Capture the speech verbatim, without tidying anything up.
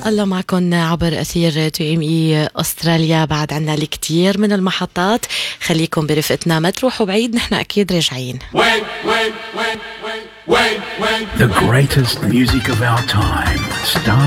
الله معكم عبر أثير تو ام اي أستراليا. بعد عنا الكثير من المحطات، خليكم برفقتنا، ما تروحوا بعيد، نحن أكيد راجعين. The greatest music of our time. Start